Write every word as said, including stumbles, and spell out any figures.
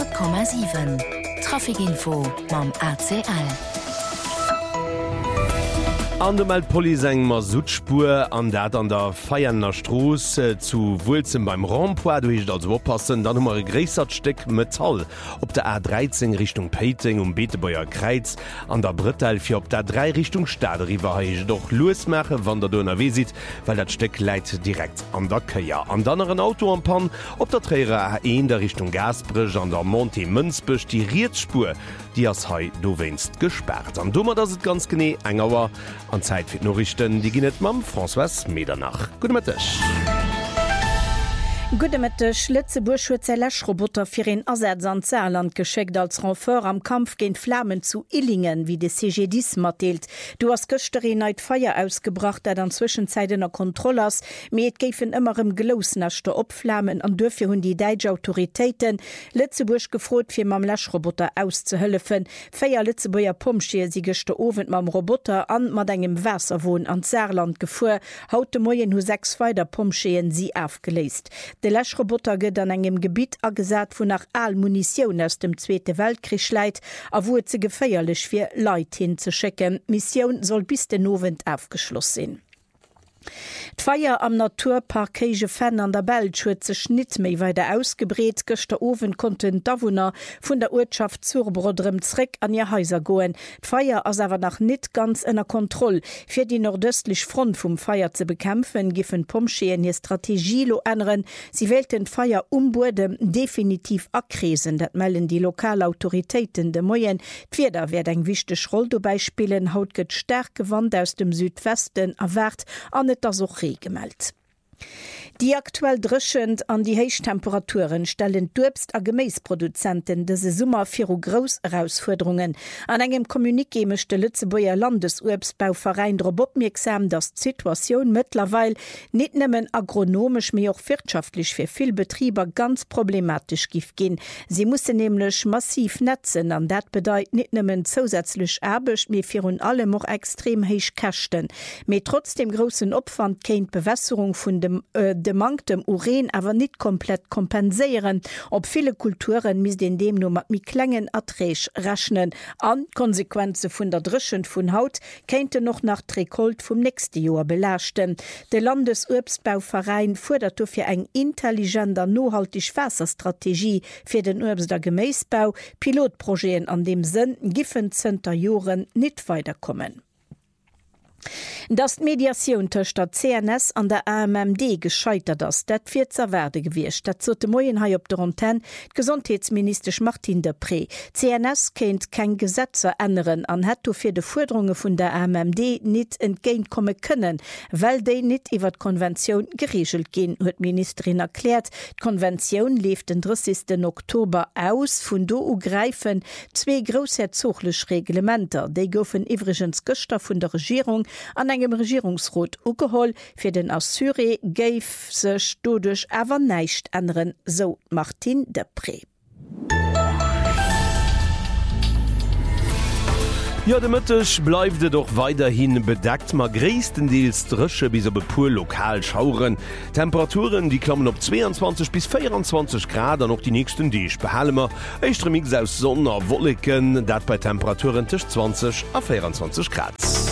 Komma sieben Trafikinfo mam A C L. An der Meldpolizei eng Masutspur an dat an der Feierner Stroos äh, zu Wulzen beim Rond-Point duich als oppassen, dann hummer e Gräsertsteck Metall op der A dreizehn Richtung Peting um Beetebauer Kreiz an der Brittel fir op der drei Richtung Staderiwer haich doch Loesmache wann der Donner wesit, weil dat Steck leit direkt an der Köier. An danneren Auto am Pan op der Träre A eins der Richtung Gasbrech an der Monte Münzbech die Rietspur, die as hei do west gesperrt. An dummer dat et ganz gené engerwer an Zeit fir Norrichten, die ginnet mam François Medernach. Gute Mittag. Gute Mittag. Lützeburg huet sei Läschroboter fir en Ersatz an Saarland geschickt als Renfort am Kampf gegen Flammen zu Illingen, wie de C G dis matelt. Du hast gestern neid Feier ausgebracht, dat an Zwischenzeiten Kontrolle ass, mir et géfen immer im Glosnächte opflammen an dürfir hun die Deitsche Autoritäten Lützeburg gefrot fir mam Läschroboter auszuhëllefen. Feier Lützeburger Pumpschier sie geste Ofent mam Roboter an mat engem Wässerwohn an Saarland gefuhr. Haute Moien hu sechs weiter Pumpscheen sie aufgelesest. De Läschroboter gëtt an engem Gebiet agesat, wo nach all Munition aus dem Zweite Weltkrieg leit, a wo ze geféierlech fir Leiit hinzuschicken. Mission soll bis den Novent aufgeschloss sinn. D'Feier am Naturpark Keige Fenn an der Belsch huet ze Schnitt méi weide ausgebreet, gëchte Owen konnten d'Awunner vun der Ortschaft Zurbrodrem zréck an ihr Häuser goen. D'Feier ass awer nach net ganz ënner Kontroll. Fir die nordöstlich Front vum Feier ze bekämpfen, giffen Pomscheen hier Strategielo änneren. Sie wählten d'Feier umburdem definitiv akresen, dat mellen die lokale Autoritäten de Moien. D'Wieder werd eng wichtech Roll dobei spielen, haut gëtt sterk gewandt aus dem Südwesten erwert an net as och gemeldt. Die aktuell drschend an die Heichtemperaturen stellen d'Obst- a Gemäisproduzenten dese Summer fir Gros Herausforderungen. An engem Kommuniké mechte Lützeburger Landesobstbauverein drobopmirksam, dass die Situation mittlerweile nicht nimmen agronomisch mehr auch wirtschaftlich für viel Betrieber ganz problematisch gif gehen. Sie müssen nämlich massiv netzen, an dat bedeutet nicht nimmen zusätzlich erbisch, mir für und allem auch extrem heich Kächten. Mit trotzdem großen Opwand kennt Bewässerung von dem äh, de mangtem Uren aber nicht komplett kompensieren. Ob viele Kulturen mis den dem nur mit Klängen erträg rechnen. An Konsequenzen von der Drschen von Haut könnte noch nach Trekolt vom nächsten Jahr belaschten. Der Landesobstbauverein fordert dafür eine intelligenter, nachhaltige Wasserstrategie für den Obster Gemäßbau. Pilotprojekte an dem Sinn giffen zenter Jahren nicht weiterkommen. Das Mediation töcht der C N S an der A M M D gescheitert ass, dat fir zerwerde gewircht. Dat zo de Moien hai op der Antenne Gesundheitsminister Martin Depré. C N S kennt kein Gesetze ändern an hetto fir de Forderungen vun der A M M D net entgegenkomme können, weil déi net iwwer Konvention geregelt gin, huet Ministerin erklärt. Konvention lief den dreißigsten Oktober aus, vun do ugreifen zwe großherzoglich Reglementer, déi goufen iwregens Göster vun der Regierung an engem Regierungsrot ugeholl fir den Assyre geif sech dodech awer neicht anderen, so Martin Depré. Ja, de Mëttech bleifde doch weiterhin bedeckt, ma gréestendeels Drësche bis op e puer lokal schauren. Temperaturen die klammen op zweiundzwanzig bis vierundzwanzig Grad an noch die nächsten Deeg behallemer. Eichtremig aus Sonner Wolleken, dat bei Temperaturen tisch zwanzig a vierundzwanzig Grad.